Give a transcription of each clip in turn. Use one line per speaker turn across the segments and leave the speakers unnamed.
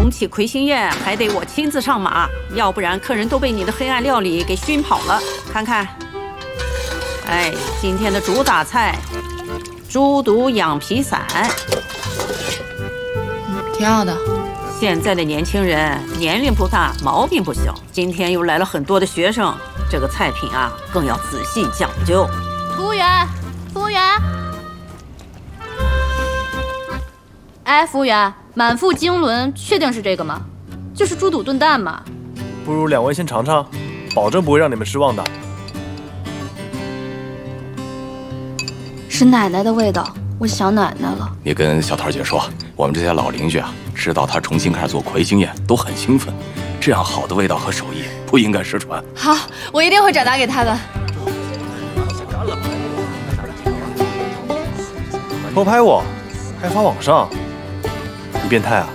重启魁星宴还得我亲自上马，要不然客人都被你的黑暗料理给熏跑了。看看，哎，今天的主打菜——猪肚养脾散，
挺好的。
现在的年轻人年龄不大，毛病不小。今天又来了很多的学生，这个菜品啊更要仔细讲究。
服务员，服务员。哎，服务员，满腹经纶，确定是这个吗？就是猪肚炖蛋嘛。
不如两位先尝尝，保证不会让你们失望的。
是奶奶的味道，我想奶奶了。
你跟小桃姐说，我们这些老邻居啊，知道她重新开始做魁星宴，都很兴奋。这样好的味道和手艺不应该失传。
好，我一定会转达给他的。
偷拍我，还发网上，你变态啊！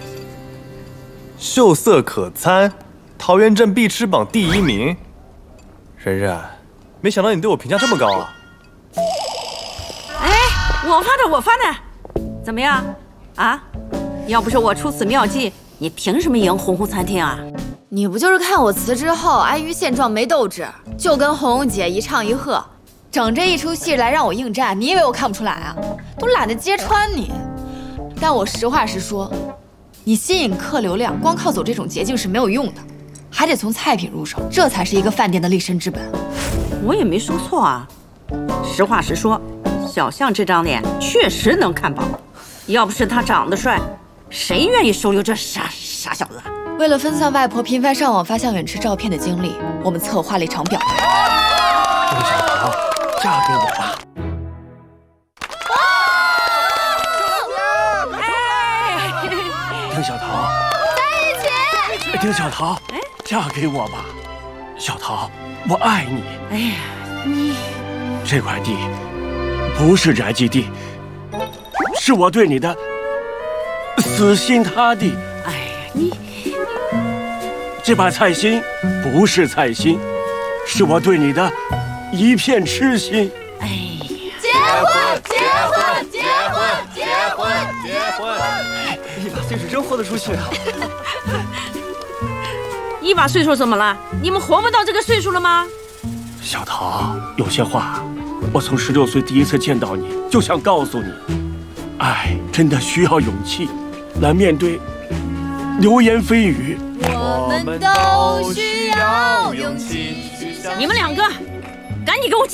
秀色可餐，桃源镇必吃榜第1名。冉冉，没想到你对我评价这么高啊！
哎，我发的，怎么样？啊？要不是我出此妙计，你凭什么赢红红餐厅啊？
你不就是看我辞职后安于现状没斗志，就跟红红姐一唱一和，整这一出戏来让我应战？你以为我看不出来啊？都懒得揭穿你。但我实话实说，你吸引客流量，光靠走这种捷径是没有用的，还得从菜品入手，这才是一个饭店的立身之本。
我也没说错啊，实话实说，小象这张脸确实能看饱，要不是他长得帅，谁愿意收留这傻小子？
为了分散外婆频繁上网发向远池照片的精力，我们策划了一场表白。
这个小桃，嫁给我吧！丁小桃，在一起。丁小桃，嫁给我吧！小桃，我爱你。
哎呀，你
这块地不是宅基地，是我对你的死心塌地。
哎呀，你
这把菜心不是菜心，是我对你的一片痴心。
哎呀，
结婚，结婚，结婚，结婚，结婚！
一把岁数真豁得出去啊！
一把岁数怎么了？你们活不到这个岁数了吗？
小桃，有些话我从16岁第一次见到你就想告诉你，爱真的需要勇气来面对流言蜚语。
我们都需要勇气。
你们两个，赶紧给我